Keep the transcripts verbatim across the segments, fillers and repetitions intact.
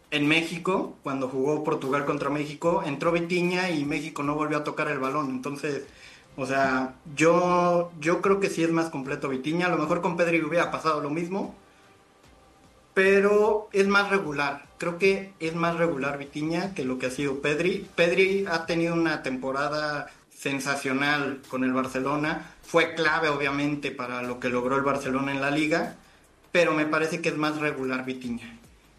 en México, cuando jugó Portugal contra México, entró Vitinha y México no volvió a tocar el balón. Entonces, o sea, yo, yo creo que sí es más completo Vitinha. A lo mejor con Pedri hubiera pasado lo mismo, pero es más regular. Creo que es más regular Vitinha que lo que ha sido Pedri. Pedri ha tenido una temporada sensacional con el Barcelona. Fue clave, obviamente, para lo que logró el Barcelona en la Liga, pero me parece que es más regular Vitinha.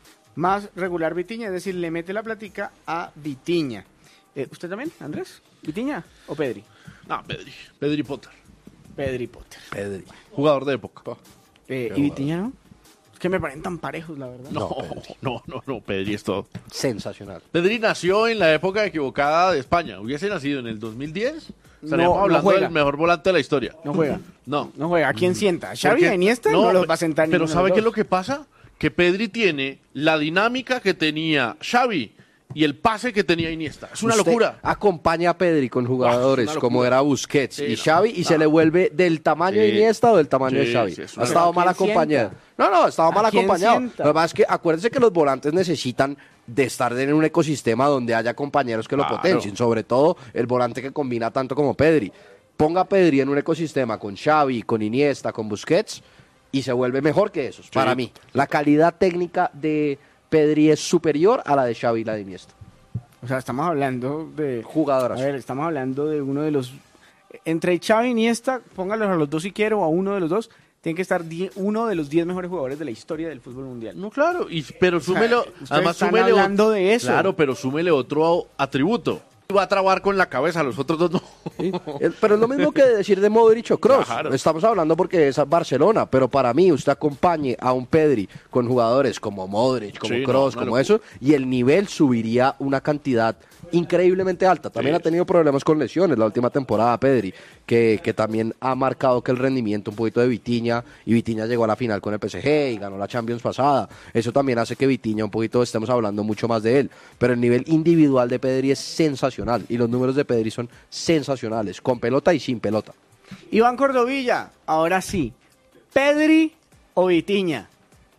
Más regular Vitinha, es decir, le mete la platica a Vitinha. Eh, ¿Usted también, Andrés? ¿Vitinha o Pedri? No, Pedri. Pedri Potter. Pedri Potter. Pedri. Jugador de época. Eh, ¿Y Vitinha no? Es que me parecen tan parejos, la verdad. No, no, no, no, Pedri es todo. Sensacional. Pedri nació en la época equivocada de España. Hubiese nacido en el dos mil diez. Estaríamos No, no hablando juega. del mejor volante de la historia. No juega. No. No juega. ¿A quién sienta? ¿A Xavi, Porque- a Iniesta? No, los va a sentar Pero ninguno de ¿sabe los qué es lo dos. que pasa? Que Pedri tiene la dinámica que tenía Xavi y el pase que tenía Iniesta. Es una Usted locura. Acompaña a Pedri con jugadores Ah, es una como locura. era Busquets Sí, y no. Xavi y No. se le vuelve del tamaño de Sí. Iniesta o del tamaño Sí, de Xavi. sí, es ha una estado locura. mal ¿A quién acompañado. sienta? No, no, ha estado ¿A mal quién acompañado. sienta? Lo que pasa es que acuérdense que los volantes necesitan de estar en un ecosistema donde haya compañeros que lo Claro. potencien, sobre todo el volante que combina tanto como Pedri. Ponga a Pedri en un ecosistema con Xavi, con Iniesta, con Busquets y se vuelve mejor que esos, para mí. La calidad técnica de Pedri es superior a la de Xavi y la de Iniesta. O sea, estamos hablando de... Jugadoras. A ver, estamos hablando de uno de los... Entre Xavi y Iniesta, póngalos a los dos si quiero, o a uno de los dos, tiene que estar die- uno de los diez mejores jugadores de la historia del fútbol mundial. No, claro, y, pero sea, súmelo, ustedes además están súmele hablando ot- de eso. Claro, pero súmele otro atributo. Va a trabar con la cabeza, los otros dos no. Sí, eh, Pero es lo mismo que decir de Modric o Kroos. Claro. Estamos hablando porque es Barcelona, pero para mí usted acompañe a un Pedri con jugadores como Modric, como Sí, no, Kroos, una como locura. eso, y el nivel subiría una cantidad increíblemente alta. También Sí. ha tenido problemas con lesiones la última temporada Pedri, que, que también ha marcado que el rendimiento un poquito de Vitinha, y Vitinha llegó a la final con el P S G y ganó la Champions pasada. Eso también hace que Vitinha un poquito estemos hablando mucho más de él. Pero el nivel individual de Pedri es sensacional y los números de Pedri son sensacionales, con pelota y sin pelota. Iván Cordovilla, ahora sí, ¿Pedri o Vitinha?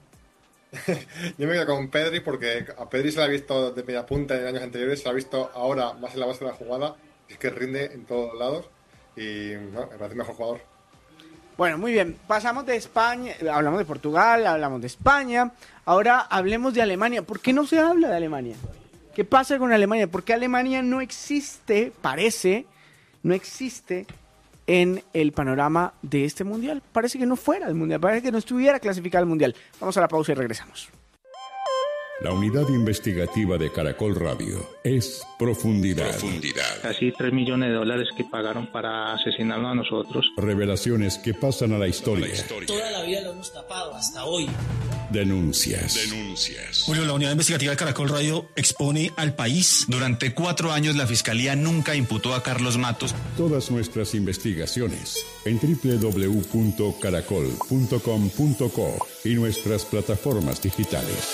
Yo me quedo con Pedri porque a Pedri se le ha visto de media punta en años anteriores, se le ha visto ahora más en la base de la jugada, es que rinde en todos lados y no, me parece el mejor jugador. Bueno, muy bien, pasamos de España, hablamos de Portugal, hablamos de España, ahora hablemos de Alemania. ¿Por qué no se habla de Alemania? ¿Qué pasa con Alemania? ¿Por qué Alemania no existe, parece, no existe en el panorama de este mundial? Parece que no fuera del mundial, parece que no estuviera clasificado al mundial. Vamos a la pausa y regresamos. La unidad investigativa de Caracol Radio es Profundidad. Casi tres millones de dólares que pagaron para asesinarnos a nosotros. Revelaciones que pasan a la historia. Toda la vida lo hemos tapado hasta hoy. Denuncias. Julio, la unidad investigativa de Caracol Radio expone al país. Durante cuatro años la Fiscalía nunca imputó a Carlos Matos. Todas nuestras investigaciones en doble u doble u doble u punto caracol punto com punto co y nuestras plataformas digitales.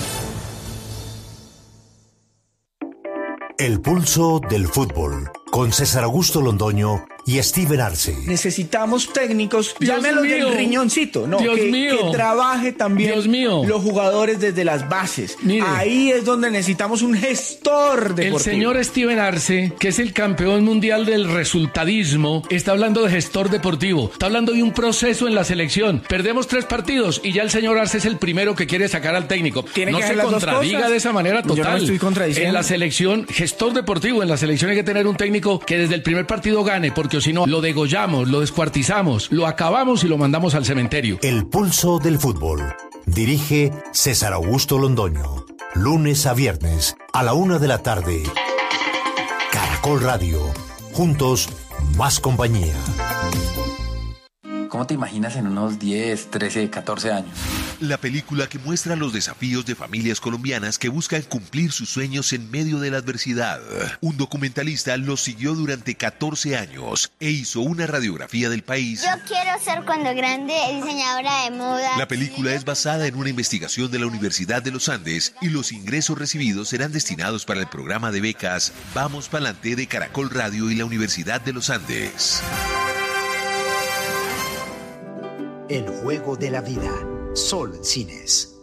El pulso del fútbol, con César Augusto Londoño y Steven Arce. Necesitamos técnicos, Dios llámelos mío. del riñoncito, no, Dios que, mío. que trabaje también Dios mío. los jugadores desde las bases. Mire. Ahí es donde necesitamos un gestor deportivo. El señor Steven Arce, que es el campeón mundial del resultadismo, está hablando de gestor deportivo, está hablando de un proceso en la selección. Perdemos tres partidos y ya el señor Arce es el primero que quiere sacar al técnico. Tiene no que se hacer las dos contradiga cosas. de esa manera Yo no total. me estoy contradiciendo. En la selección, gestor deportivo, en la selección hay que tener un técnico que desde el primer partido gane, porque si no, lo degollamos, lo descuartizamos, lo acabamos y lo mandamos al cementerio. El pulso del fútbol. Dirige César Augusto Londoño. Lunes a viernes a la una de la tarde. Caracol Radio. Juntos, más compañía. ¿Cómo te imaginas en unos diez, trece, catorce años? La película que muestra los desafíos de familias colombianas que buscan cumplir sus sueños en medio de la adversidad. Un documentalista los siguió durante catorce años e hizo una radiografía del país. Yo quiero ser cuando grande diseñadora de moda. La película es basada en una investigación de la Universidad de los Andes y los ingresos recibidos serán destinados para el programa de becas Vamos Pa'lante de Caracol Radio y la Universidad de los Andes. El juego de la vida. Sol Cines.